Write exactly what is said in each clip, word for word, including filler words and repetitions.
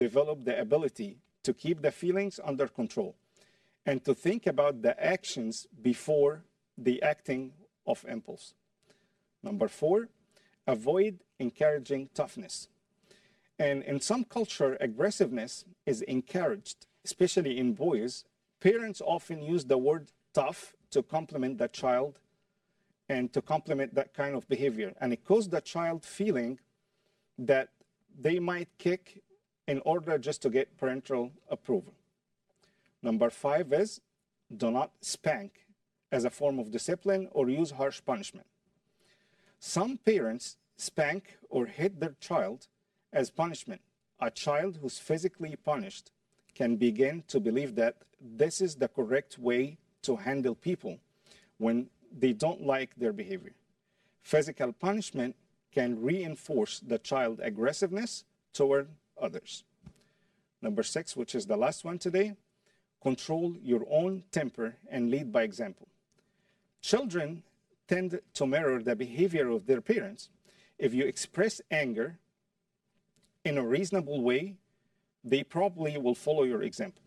develop the ability to keep the feelings under control and to think about the actions before the acting of impulse. Number four, avoid encouraging toughness. And in some culture, aggressiveness is encouraged, especially in boys. Parents often use the word tough to compliment the child and to compliment that kind of behavior. And it causes the child feeling that they might kick in order just to get parental approval. Number five is do not spank as a form of discipline or use harsh punishment. Some parents spank or hit their child as punishment. A child who's physically punished can begin to believe that this is the correct way to handle people when they don't like their behavior. Physical punishment can reinforce the child's aggressiveness toward others. Number six, which is the last one today, control your own temper and lead by example. Children tend to mirror the behavior of their parents. If you express anger in a reasonable way, they probably will follow your example.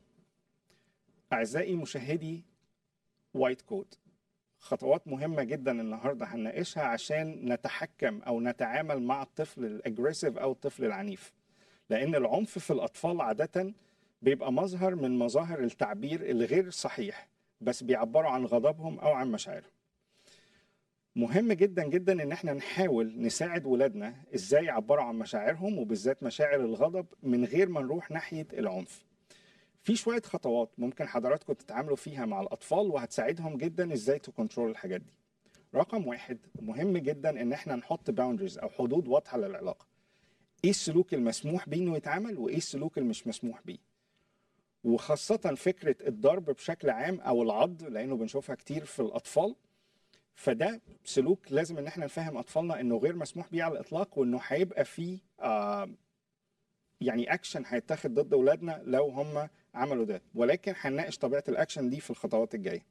أعزائي مشاهدي وايت كود، خطوات مهمة جدا النهاردة هنناقشها عشان نتحكم أو نتعامل مع الطفل الأجريسيف أو الطفل العنيف. لأن العنف في الأطفال عادة بيبقى مظهر من مظاهر التعبير الغير صحيح، بس بيعبروا عن غضبهم أو عن مشاعرهم. مهم جدا جدا ان احنا نحاول نساعد ولادنا ازاي يعبروا عن مشاعرهم وبالذات مشاعر الغضب من غير ما نروح ناحية العنف. في شوية خطوات ممكن حضراتكم تتعاملوا فيها مع الأطفال وهتساعدهم جدا ازاي تكنترول الحاجات دي. رقم واحد، مهم جدا ان احنا نحط باوندريز او حدود واضحة للعلاقة. ايه السلوك المسموح بيه انه يتعمل وايه السلوك المش مسموح بيه. وخاصة فكرة الضرب بشكل عام او العض لانه بنشوفها كتير في الأطفال. فده سلوك لازم ان احنا نفهم اطفالنا انه غير مسموح بيه على الاطلاق، وانه هيبقى فيه آه يعني اكشن هيتاخد ضد اولادنا لو هم عملوا ده، ولكن هنناقش طبيعه الاكشن دي في الخطوات الجايه.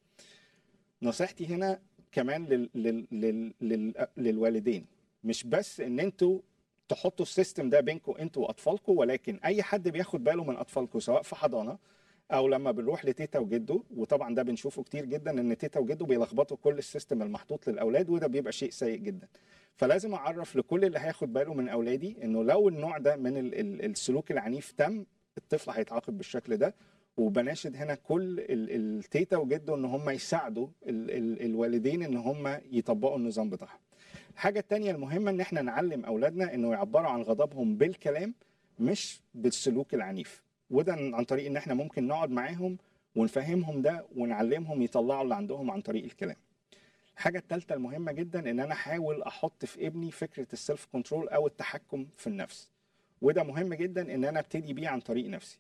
نصيحتي هنا كمان لل لل لل لل للوالدين، مش بس ان انتوا تحطوا السيستم ده بينكم انتوا واطفالكم، ولكن اي حد بياخد باله من اطفالكم سواء في حضانه او لما بنروح لتيتا وجده، وطبعا ده بنشوفه كتير جدا ان تيتا وجده بيلخبطوا كل السيستم المحطوط للاولاد، وده بيبقى شيء سيء جدا. فلازم اعرف لكل اللي هياخد باله من اولادي انه لو النوع ده من ال ال السلوك العنيف تم، الطفل هيتعاقب بالشكل ده. وبناشد هنا كل التيتا وجده ان هم يساعدوا ال ال الوالدين ان هم يطبقوا النظام بتاعهم. الحاجه الثانيه المهمه ان احنا نعلم اولادنا انه يعبروا عن غضبهم بالكلام مش بالسلوك العنيف، وده عن طريق ان احنا ممكن نقعد معاهم ونفهمهم ده ونعلمهم يطلعوا اللي عندهم عن طريق الكلام. الحاجه الثالثه المهمه جدا ان انا احاول احط في ابني فكره السيلف كنترول او التحكم في النفس، وده مهم جدا ان انا ابتدي بيه عن طريق نفسي.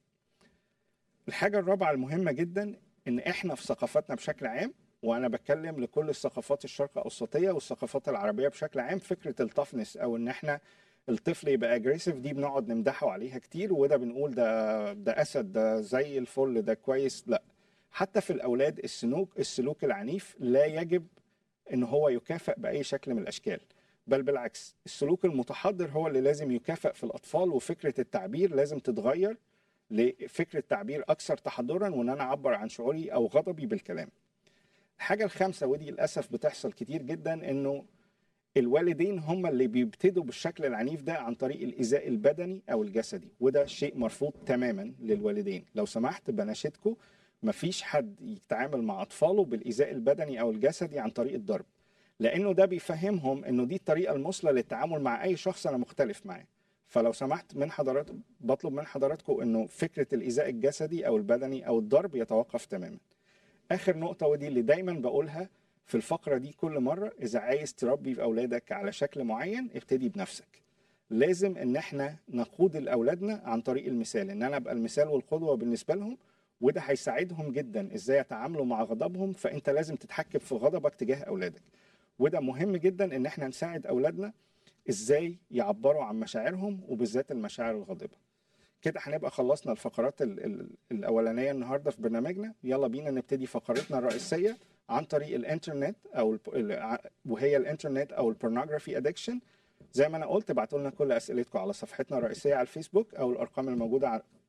الحاجه الرابعه المهمه جدا ان احنا في ثقافتنا بشكل عام، وانا بتكلم لكل الثقافات الشرق اوسطيه والثقافات العربيه بشكل عام، فكره التفنس او ان احنا الطفل يبقى اجريسيف دي بنقعد نمدحه عليها كتير، وده بنقول ده ده اسد، ده زي الفل، ده كويس. لا، حتى في الاولاد السلوك السلوك العنيف لا يجب ان هو يكافئ باي شكل من الاشكال، بل بالعكس السلوك المتحضر هو اللي لازم يكافئ في الاطفال، وفكره التعبير لازم تتغير لفكره تعبير اكثر تحضرا، وان انا اعبر عن شعوري او غضبي بالكلام. الحاجه الخامسه ودي للاسف بتحصل كتير جدا، انه الوالدين هم اللي بيبتدوا بالشكل العنيف ده عن طريق الإيذاء البدني أو الجسدي، وده شيء مرفوض تماما للوالدين. لو سمحت بناشدكم مفيش حد يتعامل مع أطفاله بالإيذاء البدني أو الجسدي عن طريق الضرب، لأنه ده بيفهمهم إنه دي الطريقة المثلى للتعامل مع أي شخص أنا مختلف معاه. فلو سمحت من حضراتكم بطلب من حضراتكم إنه فكرة الإيذاء الجسدي أو البدني أو الضرب يتوقف تماما. آخر نقطة ودي اللي دايما بقولها في الفقرة دي كل مرة، إذا عايز تربي في أولادك على شكل معين ابتدي بنفسك. لازم إن احنا نقود لأولادنا عن طريق المثال، إن أنا أبقى المثال والقدوة بالنسبة لهم، وده هيساعدهم جدا إزاي يتعاملوا مع غضبهم. فأنت لازم تتحكم في غضبك تجاه أولادك، وده مهم جدا إن احنا نساعد أولادنا إزاي يعبروا عن مشاعرهم وبالذات المشاعر الغاضبة. كده هنبقى خلصنا الفقرات ال ال الأولانية النهاردة في برنامجنا. يلا بينا نبتدي فقرتنا الرئيسية عن طريق الانترنت او وهي الانترنت او البورنوجرافي ادكشن. زي ما انا قلت ابعتوا لنا كل اسئلتكم على صفحتنا الرئيسيه على الفيسبوك او الارقام الموجوده